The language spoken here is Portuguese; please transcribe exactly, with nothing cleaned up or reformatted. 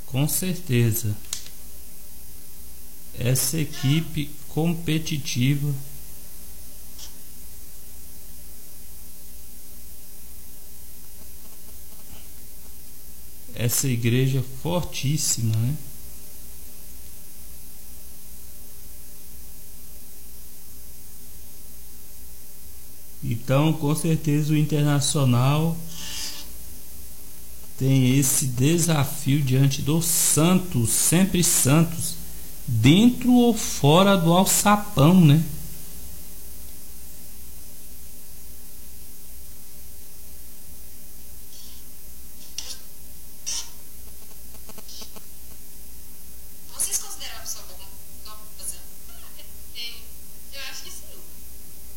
Com certeza. Essa equipe competitiva, essa igreja fortíssima, né? Então, com certeza o Internacional tem esse desafio diante do Santos, sempre Santos, dentro ou fora do alçapão, né?